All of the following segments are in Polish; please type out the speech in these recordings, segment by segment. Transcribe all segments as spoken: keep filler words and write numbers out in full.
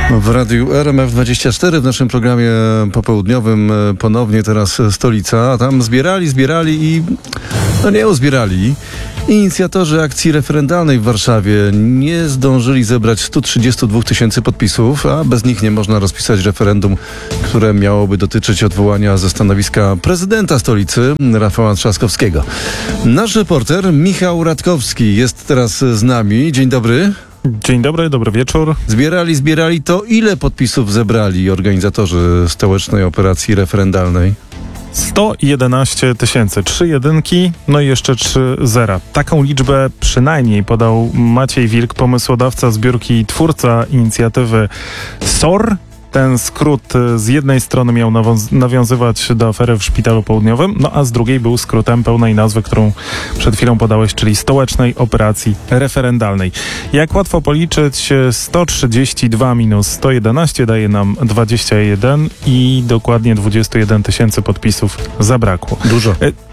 W Radiu R M F dwadzieścia cztery w naszym programie popołudniowym ponownie teraz stolica, a tam zbierali, zbierali i no nie uzbierali. Inicjatorzy akcji referendalnej w Warszawie nie zdążyli zebrać stu trzydziestu dwóch tysięcy podpisów, a bez nich nie można rozpisać referendum, które miałoby dotyczyć odwołania ze stanowiska prezydenta stolicy, Rafała Trzaskowskiego. Nasz reporter Michał Radkowski jest teraz z nami. Dzień dobry. Dzień dobry, dobry wieczór. Zbierali, zbierali, to ile podpisów zebrali organizatorzy stołecznej operacji referendalnej? sto jedenaście tysięcy, trzy jedynki, no i jeszcze trzy zera. Taką liczbę przynajmniej podał Maciej Wilk, pomysłodawca zbiórki i twórca inicjatywy S O R. Ten skrót z jednej strony miał nawiązywać do afery w Szpitalu Południowym, no a z drugiej był skrótem pełnej nazwy, którą przed chwilą podałeś, czyli Stołecznej Operacji Referendalnej. Jak łatwo policzyć, sto trzydzieści dwa minus sto jedenaście daje nam dwadzieścia jeden i dokładnie dwadzieścia jeden tysięcy podpisów zabrakło. Dużo.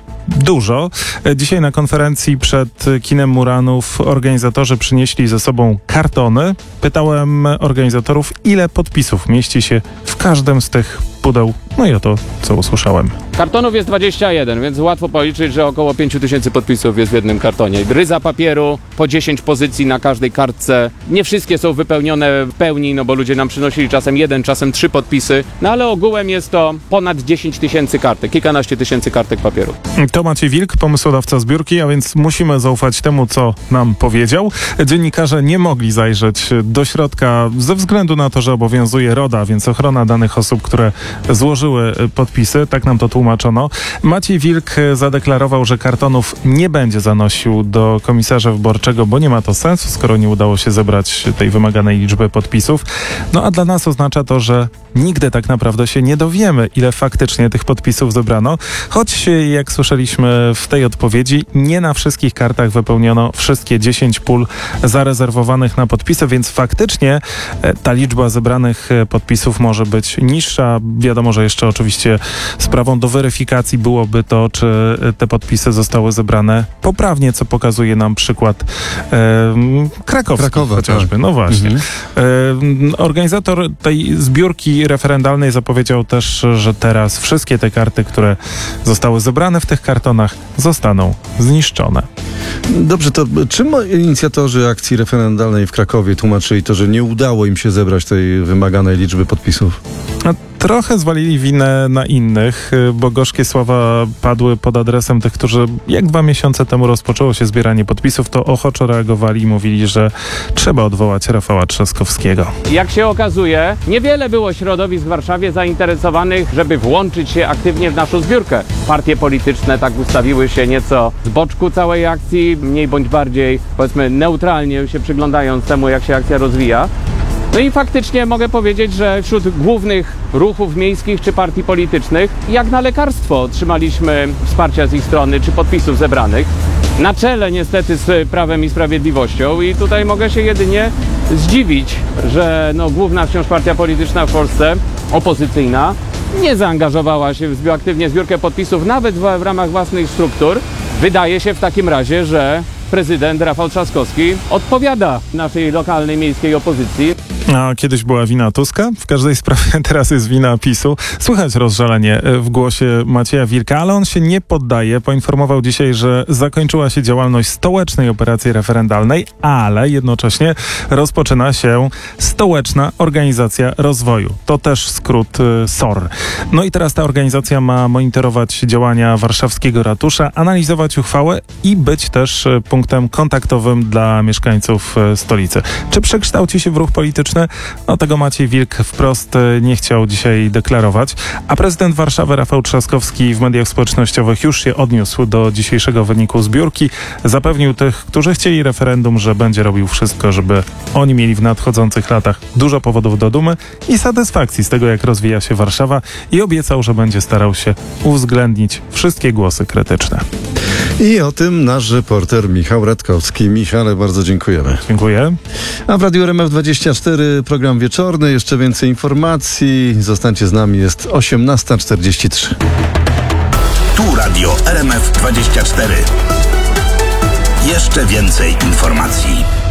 Dużo. Dzisiaj na konferencji przed kinem Muranów organizatorzy przynieśli ze sobą kartony. Pytałem organizatorów, ile podpisów mieści się w każdym z tych pudeł. No i oto, co usłyszałem. Kartonów jest dwadzieścia jeden, więc łatwo policzyć, że około pięć tysięcy podpisów jest w jednym kartonie. Ryza papieru, po dziesięć pozycji na każdej kartce. Nie wszystkie są wypełnione w pełni, no bo ludzie nam przynosili czasem jeden, czasem trzy podpisy. No ale ogółem jest to ponad dziesięć tysięcy kartek, kilkanaście tysięcy kartek papieru. To Maciej Wilk, pomysłodawca zbiórki, a więc musimy zaufać temu, co nam powiedział. Dziennikarze nie mogli zajrzeć do środka ze względu na to, że obowiązuje RODO, więc ochrona danych osób, które złożyły podpisy, tak nam to tłumaczono. Maciej Wilk zadeklarował, że kartonów nie będzie zanosił do komisarza wyborczego, bo nie ma to sensu, skoro nie udało się zebrać tej wymaganej liczby podpisów. No a dla nas oznacza to, że nigdy tak naprawdę się nie dowiemy, ile faktycznie tych podpisów zebrano, choć jak słyszeliśmy w tej odpowiedzi, nie na wszystkich kartach wypełniono wszystkie dziesięć pól zarezerwowanych na podpisy, więc faktycznie ta liczba zebranych podpisów może być niższa. Wiadomo, że jeszcze oczywiście sprawą do weryfikacji byłoby to, czy te podpisy zostały zebrane poprawnie, co pokazuje nam przykład e, krakowski Krakowa, chociażby. Tak. No właśnie. Mhm. E, organizator tej zbiórki referendalnej zapowiedział też, że teraz wszystkie te karty, które zostały zebrane w tych kartonach, zostaną zniszczone. Dobrze, to czym inicjatorzy akcji referendalnej w Krakowie tłumaczyli to, że nie udało im się zebrać tej wymaganej liczby podpisów? No, trochę zwalili winę na innych, bo gorzkie słowa padły pod adresem tych, którzy jak dwa miesiące temu rozpoczęło się zbieranie podpisów, to ochoczo reagowali i mówili, że trzeba odwołać Rafała Trzaskowskiego. Jak się okazuje, niewiele było środowisk w Warszawie zainteresowanych, żeby włączyć się aktywnie w naszą zbiórkę. Partie polityczne tak ustawiły się nieco z boczku całej akcji, mniej bądź bardziej, powiedzmy, neutralnie się przyglądając temu, jak się akcja rozwija. No i faktycznie mogę powiedzieć, że wśród głównych ruchów miejskich czy partii politycznych, jak na lekarstwo, otrzymaliśmy wsparcia z ich strony czy podpisów zebranych. Na czele niestety z Prawem i Sprawiedliwością i tutaj mogę się jedynie zdziwić, że no, główna wciąż partia polityczna w Polsce, opozycyjna, nie zaangażowała się w aktywnie zbiórkę podpisów nawet w, w ramach własnych struktur. Wydaje się w takim razie, że prezydent Rafał Trzaskowski odpowiada naszej lokalnej miejskiej opozycji. A kiedyś była wina Tuska, w każdej sprawie teraz jest wina PiSu. Słychać rozżalenie w głosie Macieja Wilka, ale on się nie poddaje. Poinformował dzisiaj, że zakończyła się działalność Stołecznej Operacji Referendalnej, ale jednocześnie rozpoczyna się Stołeczna Organizacja Rozwoju. To też skrót S O R. No i teraz ta organizacja ma monitorować działania warszawskiego ratusza, analizować uchwałę i być też punktem kontaktowym dla mieszkańców stolicy. Czy przekształci się w ruch polityczny? No tego Maciej Wilk wprost nie chciał dzisiaj deklarować, a prezydent Warszawy Rafał Trzaskowski w mediach społecznościowych już się odniósł do dzisiejszego wyniku zbiórki. Zapewnił tych, którzy chcieli referendum, że będzie robił wszystko, żeby oni mieli w nadchodzących latach dużo powodów do dumy i satysfakcji z tego, jak rozwija się Warszawa, i obiecał, że będzie starał się uwzględnić wszystkie głosy krytyczne. I o tym nasz reporter Michał Radkowski. Michale, bardzo dziękujemy. Dziękuję. A w Radiu R M F dwadzieścia cztery program wieczorny. Jeszcze więcej informacji. Zostańcie z nami. Jest osiemnasta czterdzieści trzy. Tu Radio R M F dwadzieścia cztery. Jeszcze więcej informacji.